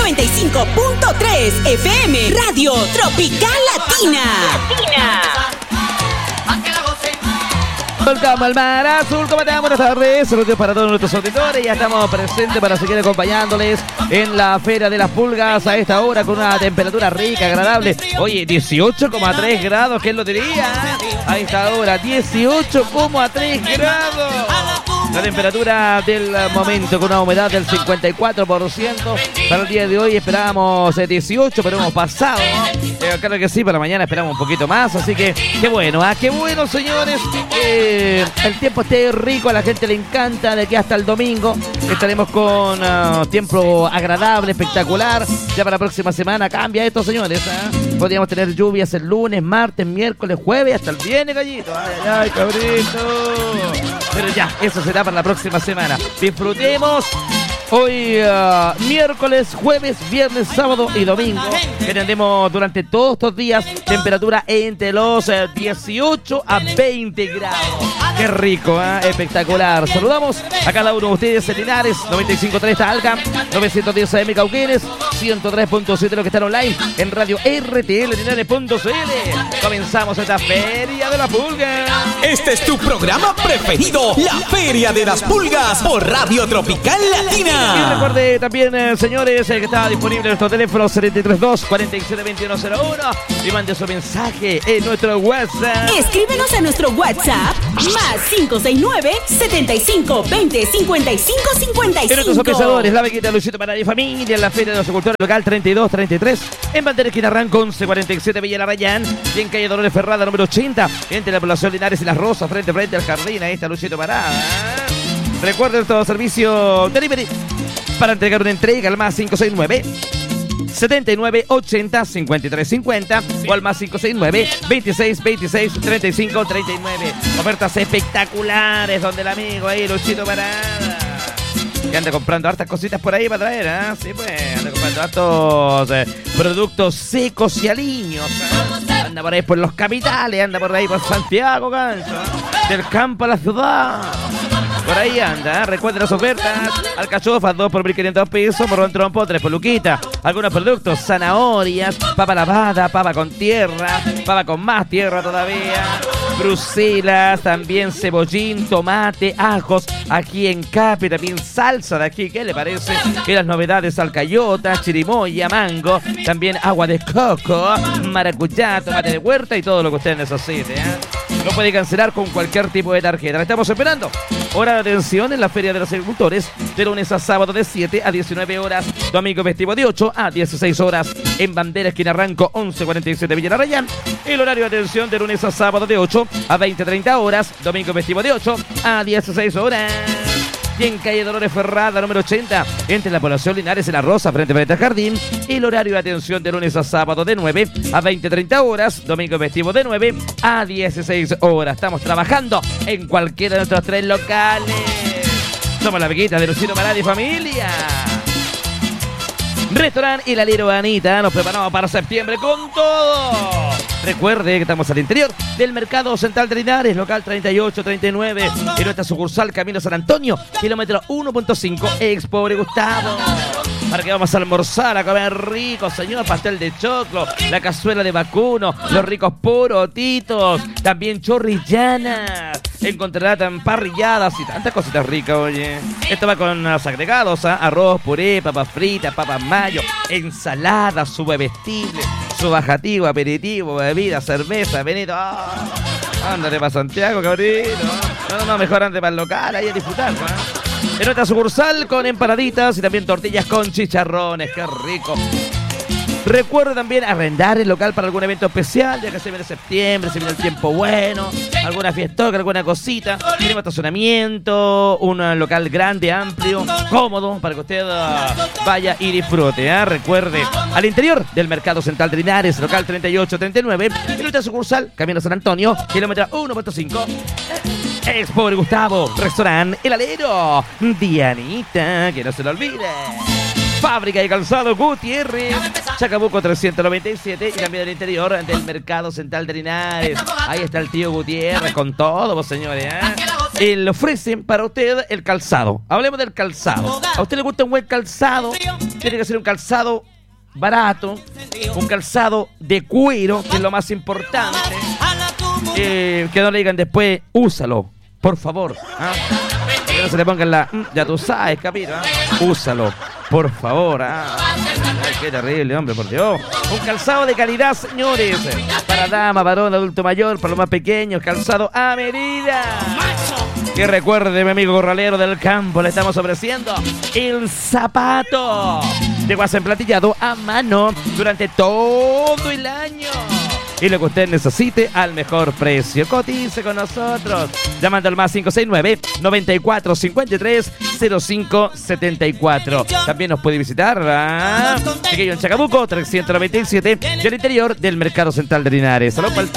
95.3 FM, Radio Tropical Latina. Volcamos al mar azul, ¿cómo están? Buenas tardes, saludos para todos nuestros auditores. Ya estamos presentes para seguir acompañándoles en la Feria de las Pulgas a esta hora con una temperatura rica, agradable. Oye, 18,3 grados, ¿quién lo diría? A esta hora, 18,3 grados. La temperatura del momento con una humedad del 54%. Para el día de hoy esperábamos 18, pero hemos pasado. Claro que sí, para mañana esperamos un poquito más. Así que qué bueno, qué bueno, señores. El tiempo esté rico, a la gente le encanta. De aquí hasta el domingo estaremos con tiempo agradable, espectacular. Ya para la próxima semana cambia esto, señores. Podríamos tener lluvias el lunes, martes, miércoles, jueves, hasta el viernes, gallito. Ay, cabrito. Pero ya, eso será para la próxima semana. Disfrutemos hoy miércoles, jueves, viernes, sábado y domingo. Tendremos durante todos estos días temperatura entre los 18 a 20 grados. Qué rico, espectacular. Saludamos a cada uno de ustedes en Linares, 95.3 Talca, 910 AM Cauquenes, 103.7 los que están online en radio rtlinares.cl. Comenzamos esta Feria de las Pulgas. Este es tu programa preferido, la Feria de las Pulgas por Radio Tropical Latina. Y recuerde también, señores, que está disponible en nuestro teléfono 732-472101 y mande su mensaje en nuestro WhatsApp. Escríbenos a nuestro WhatsApp más 569-7520-5555. En nuestros auspiciadores, la Bequita Luisito para la familia, en la Feria de los Agricultores local 3233, en Bandera Esquina Ranco 1147 Villa La Rayán, y en calle Dolores Ferrada número 80, entre la población Linares y Las Rosas, frente al jardín. Ahí está Luisito Parada. Recuerden todo servicio delivery para entregar una entrega al más 569 79 80 53 50 o al más 569 26 26 35 39. Ofertas espectaculares donde el amigo ahí Luchito Parada que anda comprando hartas cositas por ahí para traer, sí, pues anda comprando hartos productos secos y aliños, anda por ahí por los capitales, anda por ahí por Santiago, gancho, del campo a la ciudad. Por ahí anda, recuerden las ofertas. Alcachofas 2 por 1.500 pesos, morrón trompo 3 por luquita. Algunos productos, zanahorias, papa lavada, papa con tierra, papa con más tierra todavía, bruselas, también cebollín, tomate, ajos, ají en capi, también salsa de ají, ¿qué le parece? Y las novedades, alcayota, chirimoya, mango, también agua de coco, maracuyá, tomate de huerta y todo lo que usted necesite, Lo puede cancelar con cualquier tipo de tarjeta. La estamos esperando. Hora de atención en la Feria de los Agricultores, de lunes a sábado de 7 a 19 horas, domingo festivo de 8 a 16 horas, en Bandera Esquina Ranco 1147 Villa La Rayán. El horario de atención de lunes a sábado de 8 a 20-30 horas, domingo festivo de 8 a 16 horas. Y en calle Dolores Ferrada, número 80, entre la población Linares y La Rosa, frente al jardín. El horario de atención de lunes a sábado de 9 a 20-30 horas, domingo festivo de 9 a 16 horas. Estamos trabajando en cualquiera de nuestros 3 locales. Somos la Bequita de Luisito Parada y familia. Restaurante El Alero Anita, nos preparamos para septiembre con todo. Recuerde que estamos al interior del Mercado Central de Linares, local 3839, en nuestra sucursal Camino San Antonio, kilómetro 1.5, ex Pobre Gustavo. Para que vamos a almorzar, a comer rico, señor, pastel de choclo, la cazuela de vacuno, los ricos porotitos, también chorrillanas. Encontrará tan parrilladas y tantas cositas ricas, oye. Esto va con los agregados, arroz, puré, papas fritas, papas mayo, ensalada, su bebestible, su bajativo, aperitivo, bebida, cerveza, venito. Ándale para Santiago, cabrito. No, mejor ande para el local, ahí a disfrutar, En nuestra sucursal con empanaditas y también tortillas con chicharrones, qué rico. Recuerda también arrendar el local para algún evento especial, ya que se viene septiembre, se viene el tiempo bueno, alguna fiesta, alguna cosita. Tenemos estacionamiento, un local grande, amplio, cómodo, para que usted vaya y disfrute. Recuerde, al interior del Mercado Central de Linares, local 3839, en nuestra sucursal, Camino San Antonio, kilómetro 1.5. Es Pobre Gustavo, restaurante El Alero, Dianita, que no se lo olvide. Fábrica de calzado Gutiérrez, Chacabuco 397 y también el interior del Mercado Central de Linares. Ahí está el tío Gutiérrez con todo, vos señores, le ofrecen para usted el calzado. Hablemos del calzado. ¿A usted le gusta un buen calzado? Tiene que ser un calzado barato, un calzado de cuero, que es lo más importante. Que no le digan después, úsalo, por favor. Que no se le pongan ya tú sabes, capito. Úsalo, por favor. Ay, qué terrible, hombre, por Dios. Un calzado de calidad, señores. Para dama, varón, adulto mayor, para los más pequeños, calzado a medida. Que recuerde, mi amigo corralero del campo, le estamos ofreciendo el zapato de guasa emplatillado a mano durante todo el año. Y lo que usted necesite al mejor precio. Cotice con nosotros llamando al más 569-9453-0574. También nos puede visitar Chiquillo en Chacabuco 397 y al interior del Mercado Central de Linares. Saludos para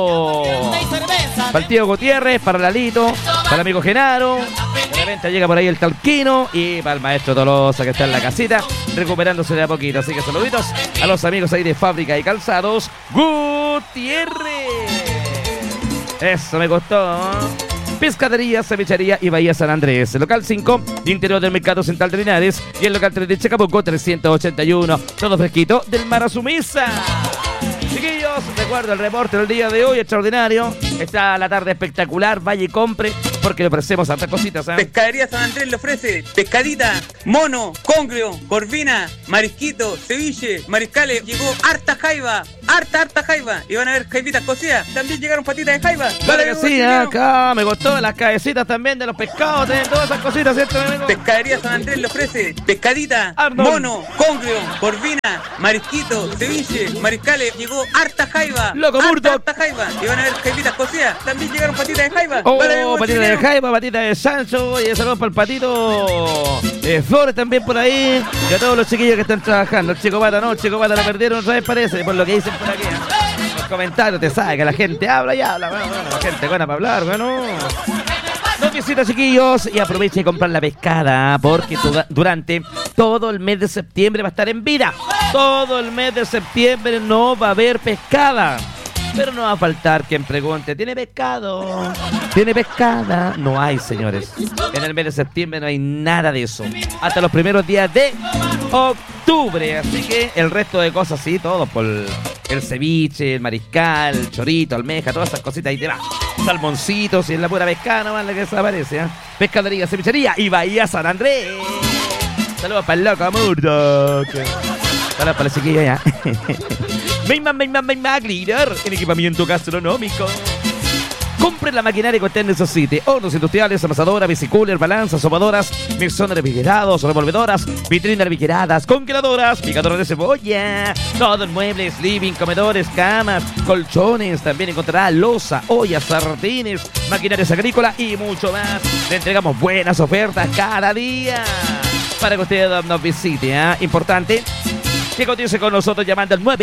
el tío Gutiérrez, para Lalito, para el amigo Genaro. Obviamente llega por ahí el Talquino y para el maestro Tolosa, que está en la casita recuperándose de a poquito. Así que saluditos a los amigos ahí de Fábrica y Calzados Gutiérrez. Eso me costó. Pescadería, cevichería y Bahía San Andrés. El local 5, interior del Mercado Central de Linares, y el local 3 de Chacabuco 381. Todo fresquito del mar a su mesa. Chiquillos, recuerdo el reporte del día de hoy, extraordinario. Está la tarde espectacular, vaya y compre, porque le ofrecemos hartas cositas. Pescadería San Andrés le ofrece pescadita, mono, congrio, corvina, marisquito, ceviche, mariscales. Llegó harta jaiba, harta jaiba. Y van a ver jaibitas cocidas. También llegaron patitas de jaiba. Claro que sí, acá me gustó las cabecitas también de los pescados, todas esas cositas, ¿cierto, amigo? Pescadería San Andrés le ofrece pescadita, mono, congrio, corvina, marisquito, ceviche, mariscales. Llegó harta jaiba, harta jaiba. Y van a ver jaibitas cocidas. También llegaron patitas de jaiba. Patitas de jaiba, patitas de Sancho. Y saludos para el patito Flores también por ahí. Y a todos los chiquillos que están trabajando. El Chico Pata lo perdieron otra vez, parece, por lo que dicen por aquí. Los comentarios, te sabe que la gente habla y habla. Bueno, la gente buena para hablar, bueno. Nos visita, chiquillos, y aproveche de comprar la pescada, porque durante todo el mes de septiembre va a estar en vida. Todo el mes de septiembre no va a haber pescada. Pero no va a faltar quien pregunte, ¿tiene pescado? ¿Tiene pescada? No hay, señores. En el mes de septiembre no hay nada de eso. Hasta los primeros días de octubre. Así que el resto de cosas, sí, todo por el ceviche, el mariscal, el chorito, almeja, todas esas cositas ahí te va. Salmoncitos y en la pura pescada nomás la que desaparece, Pescadería, cevichería y Bahía San Andrés. Saludos para el loco Murdoch. Saludos para el chiquillo ya. Glitter, en equipamiento gastronómico. Compre la maquinaria que usted necesite. Hornos industriales, amasadoras, bicicooler, balanzas, sopadoras, mesones refrigerados, revolvedoras, vitrinas refrigeradas, congeladoras, picadoras de cebolla. Todo en muebles, living, comedores, camas, colchones. También encontrará loza, ollas, sartenes, maquinarias agrícolas y mucho más. Le entregamos buenas ofertas cada día para que usted nos visite. Importante que cotice con nosotros llamando al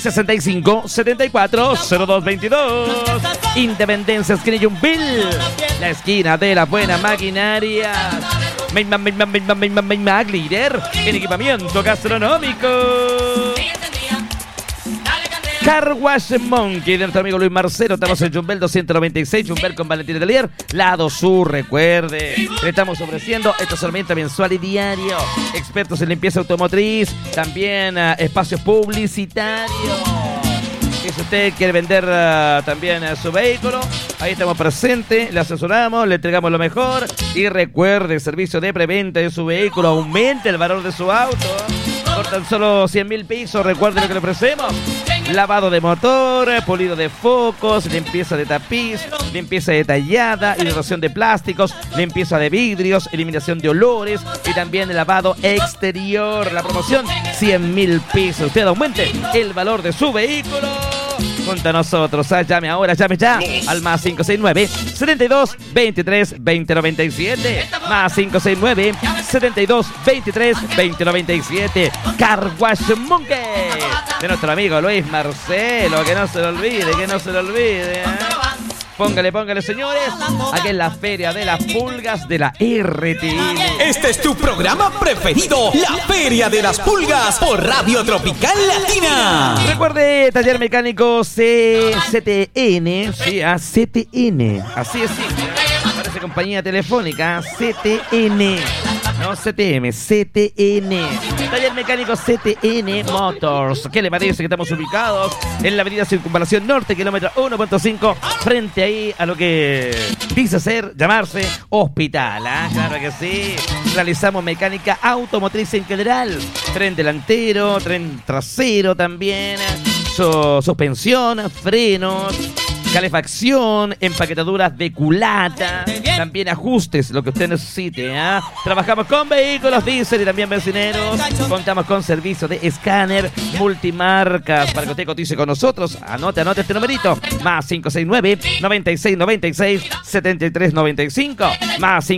965-740222. Independencia, esquina Yumbil, la esquina de las buenas maquinarias. Glitter, en equipamiento gastronómico. Car Wash Monkey de nuestro amigo Luis Marcelo. Estamos en Jumbel 296, Jumbel con Valentín Letelier, lado sur. Recuerde, le estamos ofreciendo estacionamiento mensual y diario, expertos en limpieza automotriz, también espacios publicitarios. Y si usted quiere vender también su vehículo, ahí estamos presentes, le asesoramos, le entregamos lo mejor. Y recuerde, el servicio de preventa de su vehículo aumente el valor de su auto por tan solo 100.000 pesos. Recuerde lo que le ofrecemos: lavado de motor, pulido de focos, limpieza de tapiz, limpieza detallada, hidratación de plásticos, limpieza de vidrios, eliminación de olores y también el lavado exterior. La promoción, 100.000 pesos. Usted aumente el valor de su vehículo junto a nosotros. Llame ahora, llame ya al más 569-7223-2097. Más 569-7223-2097. Car Wash Monkey de nuestro amigo Luis Marcelo. Que no se lo olvide, que no se lo olvide. Póngale, señores. Aquí en la Feria de las Pulgas de la RTL. Este es tu programa preferido, la Feria de las Pulgas por Radio Tropical Latina. Recuerde, taller mecánico CTN. Sí, CTN. Así es, sí. Parece Esa compañía telefónica CTN. No CTM, CTN. Taller mecánico CTN Motors. ¿Qué le parece que estamos ubicados en la avenida Circunvalación Norte, kilómetro 1.5, frente ahí a lo que dice ser, llamarse hospital? Claro que sí. Realizamos mecánica automotriz en general. Tren delantero, tren trasero también. Suspensión, frenos, calefacción, empaquetaduras de culata, también ajustes, lo que usted necesite. Trabajamos con vehículos diésel y también benzineros. Contamos con servicio de escáner multimarcas para que usted cotice con nosotros. Anote este numerito: más 569-9696-7395, más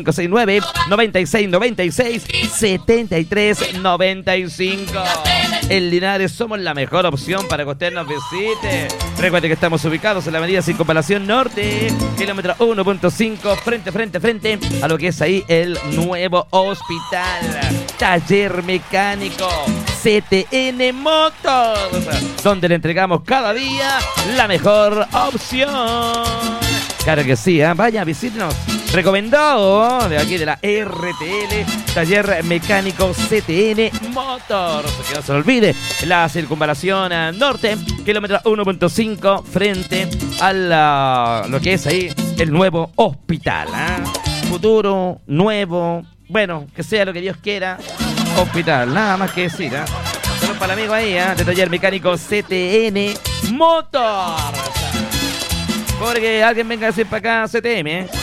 569-9696-7395. En Linares somos la mejor opción para que usted nos visite. Recuerde que estamos ubicados en la avenida Circunvalación Norte, kilómetro 1.5, frente a lo que es ahí el nuevo hospital. Taller mecánico CTN Motors, donde le entregamos cada día la mejor opción. Claro que sí, vaya, visítenos. Recomendado de aquí de la RTL, Taller Mecánico CTN Motors. Que no se lo olvide, la Circunvalación Norte, kilómetro 1.5, frente a lo que es ahí el nuevo hospital. Futuro, nuevo, bueno, que sea lo que Dios quiera. Hospital, nada más que decir. Solo para el amigo ahí, de Taller Mecánico CTN Motors. Porque alguien venga a decir para acá CTM,